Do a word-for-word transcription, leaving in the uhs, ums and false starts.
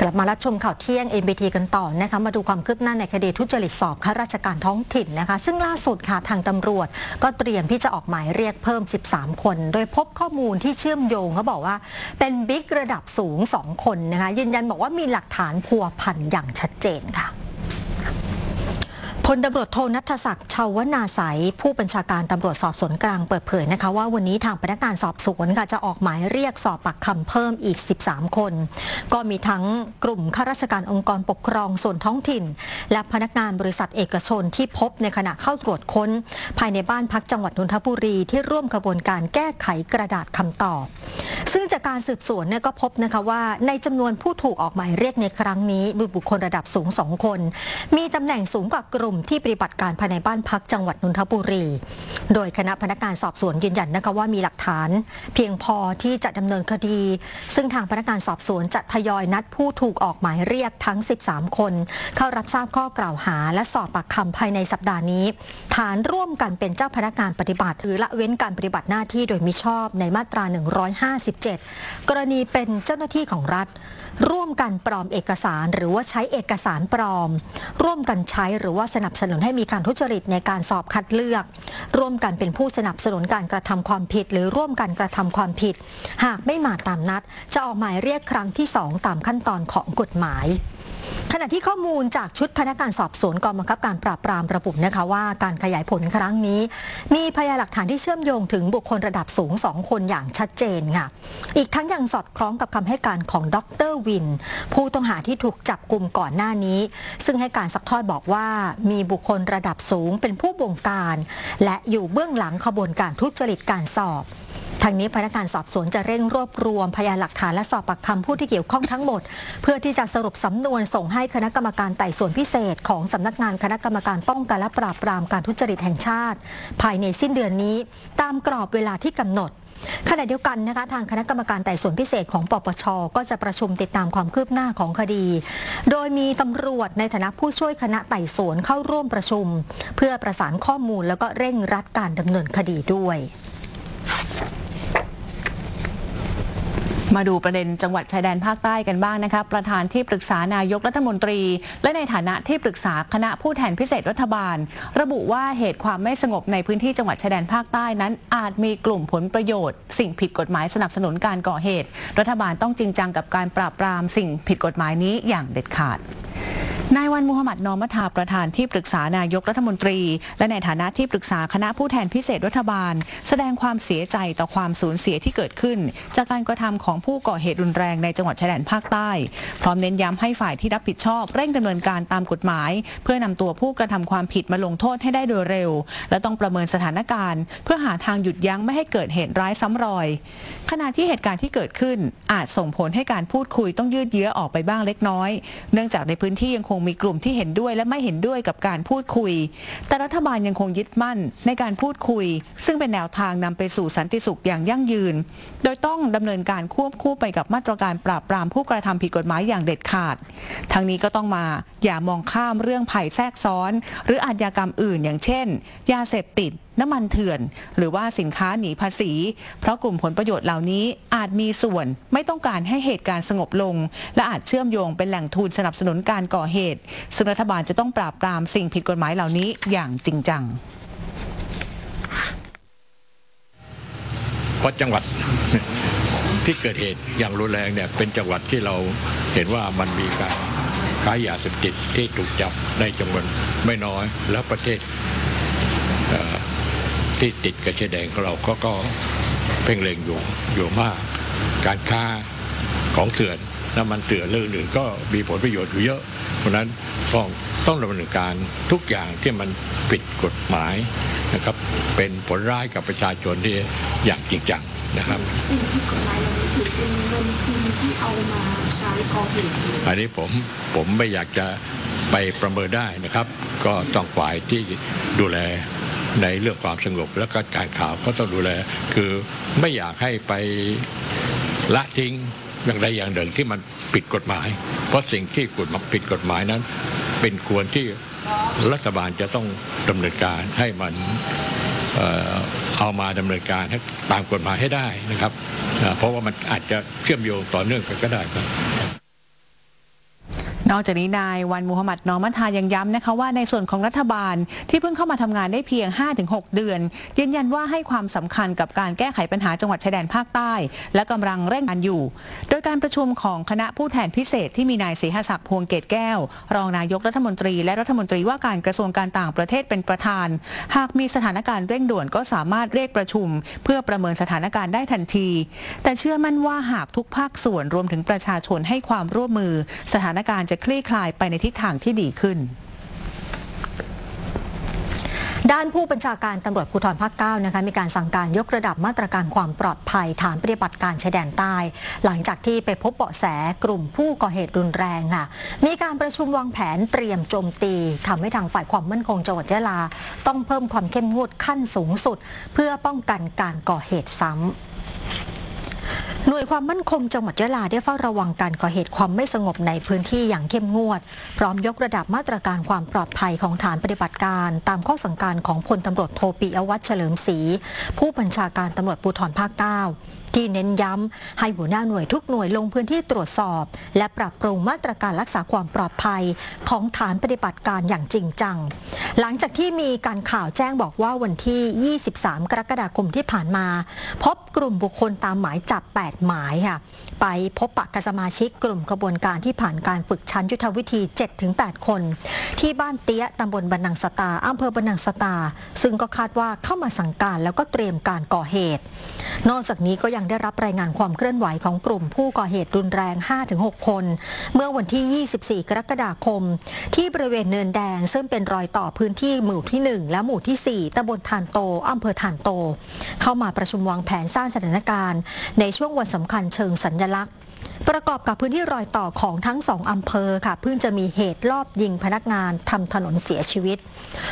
ลับมารับชมข่าวเที่ยง เอ็น บี ที กันต่อนะคะมาดูความคืบหน้าในคดีทุจริตสอบข้าราชการท้องถิ่นนะคะซึ่งล่าสุดค่ะทางตำรวจก็เตรียมที่จะออกหมายเรียกเพิ่มสิบสามคนโดยพบข้อมูลที่เชื่อมโยงเขาบอกว่าเป็นบิ๊กระดับสูงสองคนนะคะยืนยันบอกว่ามีหลักฐานพัวพันอย่างชัดเจนค่ะพลตำรวจโทณัฐศักดิ์ ชาวนาไสยผู้บัญชาการตำรวจสอบสวนกลางเปิดเผยนะคะว่าวันนี้ทางพนักงานสอบสวนค่ะจะออกหมายเรียกสอบปากคำเพิ่มอีกสิบสามคนก็มีทั้งกลุ่มข้าราชการองค์กรปกครองส่วนท้องถิ่นและพนักงานบริษัทเอกชนที่พบในขณะเข้าตรวจค้นภายในบ้านพักจังหวัดนนทบุรีที่ร่วมกระบวนการแก้ไขกระดาษคำตอบซึ่งจากการสืบสวนเนี่ยก็พบนะคะว่าในจำนวนผู้ถูกออกหมายเรียกในครั้งนี้มีบุคคลระดับสูงสองคนมีตำแหน่งสูงกว่ากลุ่มที่ปฏิบัติการภายในบ้านพักจังหวัดนนทบุรีโดยคณะพนักงานสอบสวนยืนยันนะคะว่ามีหลักฐานเพียงพอที่จะดำเนินคดีซึ่งทางพนักงานสอบสวนจะทยอยนัดผู้ถูกออกหมายเรียกทั้งสิบสามคนเข้ารับทราบข้อกล่าวหาและสอบปากคำภายในสัปดาห์นี้ฐานร่วมกันเป็นเจ้าพนักงานปฏิบัติหรือละเว้นการปฏิบัติหน้าที่โดยมิชอบในมาตราหนึ่งร้อยห้าสิบเจ็ดกรณีเป็นเจ้าหน้าที่ของรัฐร่วมกันปลอมเอกสารหรือว่าใช้เอกสารปลอมร่วมกันใช้หรือว่าสนับสนุนให้มีการทุจริตในการสอบคัดเลือกร่วมกันเป็นผู้สนับสนุนการกระทำความผิดหรือร่วมกันกระทำความผิดหากไม่มาตามนัดจะออกหมายเรียกครั้งที่สองตามขั้นตอนของกฎหมายขณะที่ข้อมูลจากชุดพนักงานสอบสวนกองบังคับการปราบปรามระบุนะคะว่าการขยายผลครั้งนี้มีพยานหลักฐานที่เชื่อมโยงถึงบุคคลระดับสูงสองคนอย่างชัดเจนค่ะอีกทั้งยังสอดคล้องกับคำให้การของดร.วินผู้ต้องหาที่ถูกจับกุมก่อนหน้านี้ซึ่งให้การซักทอดบอกว่ามีบุคคลระดับสูงเป็นผู้บงการและอยู่เบื้องหลังขบวนการทุจริตการสอบทางนี้พนักงานสอบสวนจะเร่งรวบรวมพยานหลักฐานและสอบปากคำผู้ที่เกี่ยวข้องทั้งหมดเพื่อที่จะสรุปสำนวนส่งให้คณะกรรมการไต่สวนพิเศษของสำนักงานคณะกรรมการป้องกันและปราบปรามการทุจริตแห่งชาติภายในสิ้นเดือนนี้ตามกรอบเวลาที่กำหนดขณะเดียวกันนะคะทางคณะกรรมการไต่สวนพิเศษของปปช.ก็จะประชุมติดตามความคืบหน้าของคดีโดยมีตำรวจในฐานะผู้ช่วยคณะไต่สวนเข้าร่วมประชุมเพื่อประสานข้อมูลแล้วก็เร่งรัดการดำเนินคดีด้วยมาดูประเด็นจังหวัดชายแดนภาคใต้กันบ้างนะคะประธานที่ปรึกษานายกรัฐมนตรีและในฐานะที่ปรึกษาคณะผู้แทนพิเศษรัฐบาลระบุว่าเหตุความไม่สงบในพื้นที่จังหวัดชายแดนภาคใต้นั้นอาจมีกลุ่มผลประโยชน์สิ่งผิดกฎหมายสนับสนุนการก่อเหตุรัฐบาลต้องจริงจังกับการปราบปรามสิ่งผิดกฎหมายนี้อย่างเด็ดขาดนายวันมุฮัมหมัดนอมัทาประธานที่ปรึกษานายกรัฐมนตรีและในฐานะที่ปรึกษาคณะผู้แทนพิเศษรัฐบาลแสดงความเสียใจต่อความสูญเสียที่เกิดขึ้นจากการกระทำของผู้ก่อเหตุรุนแรงในจังหวัดชายแดนภาคใต้พร้อมเน้นย้ำให้ฝ่ายที่รับผิดชอบเร่งดำเนินการตามกฎหมายเพื่อนำตัวผู้กระทำความผิดมาลงโทษให้ได้โดยเร็วและต้องประเมินสถานการณ์เพื่อหาทางหยุดยั้งไม่ให้เกิดเหตุร้ายซ้ำรอยขณะที่เหตุการณ์ที่เกิดขึ้นอาจส่งผลให้การพูดคุยต้องยืดเยื้อออกไปบ้างเล็กน้อยเนื่องจากในพื้นที่ยังคงมีกลุ่มที่เห็นด้วยและไม่เห็นด้วยกับการพูดคุยแต่รัฐบาลยังคงยึดมั่นในการพูดคุยซึ่งเป็นแนวทางนำไปสู่สันติสุขอย่างยั่งยืนโดยต้องดำเนินการควบคู่ไปกับมาตรการปราบปรามผู้กระทำผิดกฎหมายอย่างเด็ดขาดทั้งนี้ก็ต้องมาอย่ามองข้ามเรื่องภัยแทรกซ้อนหรืออาชญากรรมอื่นอย่างเช่นยาเสพติดน้ำมันเถื่อนหรือว่าสินค้าหนีภาษีเพราะกลุ่มผลประโยชน์เหล่านี้อาจมีส่วนไม่ต้องการให้เหตุการณ์สงบลงและอาจเชื่อมโยงเป็นแหล่งทุนสนับสนุนการก่อเหตุซึ่งรัฐบาลจะต้องปราบปรามสิ่งผิดกฎหมายเหล่านี้อย่างจริงจังเพราะจังหวัดที่เกิดเหตุอย่างรุนแรงเนี่ยเป็นจังหวัดที่เราเห็นว่ามันมีการค้ายาเสพติดที่ถูกจับในจำนวนไม่น้อยแล้วประเทศที่ติดกับชายแดนของเราก็ก็เพ่งเล็งอยู่อยู่มากการค้าของเถื่อนน้ำมันเถื่อนเรื่องอื่นก็มีผลประโยชน์อยู่เยอะเพราะนั้นต้องต้องดำเนินการทุกอย่างที่มันผิดกฎหมายนะครับเป็นผลร้ายกับประชาชนที่อย่างจริงจังนะครับสิ่งที่กฎหมายเราถือเป็นเงินทุนที่เอามาใช้ก่อเหตุอันนี้ผมผมไม่อยากจะไปประเมินได้นะครับก็ต้องฝ่ายที่ดูแลในเรื่องความสงบและก็การข่าวก็ต้องดูแลคือไม่อยากให้ไปละทิ้งอย่างใดอย่างหนึ่งที่มันผิดกฎหมายเพราะสิ่งที่กฎหมายผิดกฎหมายนั้นเป็นควรที่รัฐบาลจะต้องดำเนินการให้มัน เอ่อ เอามาดำเนินการให้ตามกฎหมายให้ได้นะครับเพราะว่ามันอาจจะเชื่อมโยงต่อเนื่องกันก็ได้ครับนอกจากนี้นายวันมูฮัมหมัดนอมัทายังย้ำนะคะว่าในส่วนของรัฐบาลที่เพิ่งเข้ามาทำงานได้เพียง ห้าถึงหก เดือนยืนยันว่าให้ความสำคัญกับการแก้ไขปัญหาจังหวัดชายแดนภาคใต้และกำลังเร่งงานอยู่โดยการประชุมของคณะผู้แทนพิเศษที่มีนายศรีหศักดิ์พวงเกตแก้วรองนายกรัฐมนตรีและรัฐมนตรีว่าการกระทรวงการต่างประเทศเป็นประธานหากมีสถานการณ์เร่งด่วนก็สามารถเรียกประชุมเพื่อประเมินสถานการณ์ได้ทันทีแต่เชื่อมั่นว่าหากทุกภาคส่วนรวมถึงประชาชนให้ความร่วมมือสถานการณ์จะคลี่คลายไปในทิศทางที่ดีขึ้นด้านผู้บัญชาการตำรวจภูธรภาคเก้านะคะมีการสั่งการยกระดับมาตรการความปลอดภัยฐานปฏิบัติการชายแดนใต้หลังจากที่ไปพบเบาะแสกลุ่มผู้ก่อเหตุรุนแรงค่ะมีการประชุมวางแผนเตรียมโจมตีทำให้ทางฝ่ายความมั่นคงจังหวัดยะลาต้องเพิ่มความเข้มงวดขั้นสูงสุดเพื่อป้องกันการก่อเหตุซ้ำหน่วยความมั่นคงจังหวัดยะลาได้เฝ้าระวังการก่อเหตุความไม่สงบในพื้นที่อย่างเข้มงวดพร้อมยกระดับมาตรการความปลอดภัยของฐานปฏิบัติการตามข้อสั่งการของพลตำรวจโทปิยวัฒน์เฉลิมศรีผู้บัญชาการตำรวจภูธรภาคเก้าที่เน้นย้ำให้หัวหน้าหน่วยทุกหน่วยลงพื้นที่ตรวจสอบและปรับปรุงมาตรการรักษาความปลอดภัยของฐานปฏิบัติการอย่างจริงจังหลังจากที่มีการข่าวแจ้งบอกว่าวันที่ยี่สิบสามกรกฎาคมที่ผ่านมาพบกลุ่มบุคคลตามหมายจับแปดหมายค่ะไปพบปะกับสมาชิกกลุ่มกระบวนการที่ผ่านการฝึกชั้นยุทธวิธี เจ็ดถึงแปด คนที่บ้านเตี้ยตำบลบันนังสตาอำเภอบันนังสตาซึ่งก็คาดว่าเข้ามาสั่งการแล้วก็เตรียมการก่อเหตุนอกจากนี้ก็ยังได้รับรายงานความเคลื่อนไหวของกลุ่มผู้ก่อเหตุรุนแรง ห้าถึงหก คนเมื่อวันที่ยี่สิบสี่กรกฎาคมที่บริเวณเนินแดงซึ่งเป็นรอยต่อพื้นที่หมู่ที่หนึ่งและหมู่ที่สี่ตำบลทานโตอำเภอทานโตเข้ามาประชุมวางแผนสร้างสถานการณ์ในช่วงวันสำคัญเชิงสัญลักษณ์ประกอบกับพื้นที่รอยต่อของทั้งสองอำเภอค่ะเพิ่งจะมีเหตุลอบยิงพนักงานทำถนนเสียชีวิต